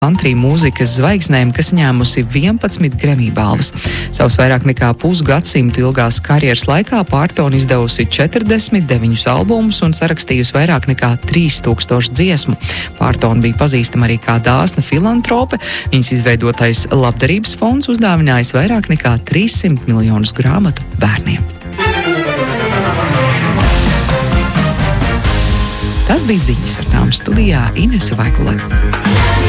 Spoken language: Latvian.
Country mūzikas zvaigznēm, kas ņēmusi 11 Grammy balvas. Savus vairāk nekā pusgadsimtu ilgās karjeras laikā Pārtona izdevusi 49 albumus un sarakstījusi vairāk nekā 3000 dziesmu. Pārtona bija pazīstama arī kā dāsna filantrope. Viņas izveidotais labdarības fonds uzdāvinājis vairāk nekā 300 miljonus grāmatu bērniem. Tas bija ziņas, ar tām studijā Inese Vaigule.